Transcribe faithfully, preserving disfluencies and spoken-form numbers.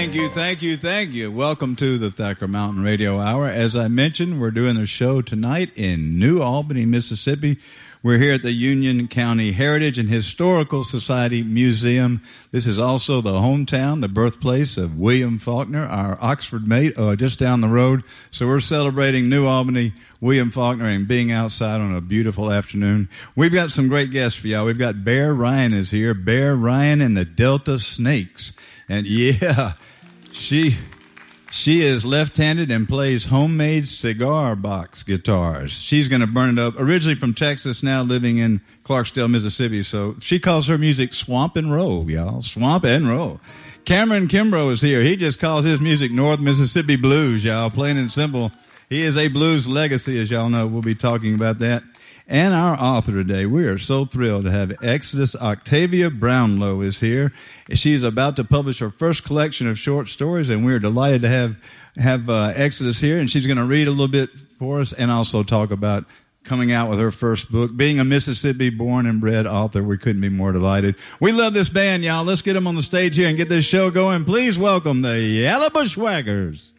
Thank you, thank you, thank you. Welcome to the Thacker Mountain Radio Hour. As I mentioned, we're doing a show tonight in New Albany, Mississippi. We're here at the Union County Heritage and Historical Society Museum. This is also the hometown, the birthplace of William Faulkner, our Oxford mate, uh, just down the road. So we're celebrating New Albany, William Faulkner, and being outside on a beautiful afternoon. We've got some great guests for y'all. We've got Bear Ryan is here. Bear Ryan and the Delta Snakes. And yeah, she... She is left-handed and plays homemade cigar box guitars. She's going to burn it up. Originally from Texas, now living in Clarksdale, Mississippi. So she calls her music swamp and roll, y'all. Swamp and roll. Cameron Kimbrough is here. He just calls his music North Mississippi Blues, y'all. Plain and simple. He is a blues legacy, as y'all know. We'll be talking about that. And our author today, we are so thrilled to have Exodus. Octavia Brownlow is here. She's about to publish her first collection of short stories, and we're delighted to have have uh, Exodus here. And she's going to read a little bit for us and also talk about coming out with her first book. Being a Mississippi-born and bred author, we couldn't be more delighted. We love this band, y'all. Let's get them on the stage here and get this show going. Please welcome the Yellow Bushwhackers.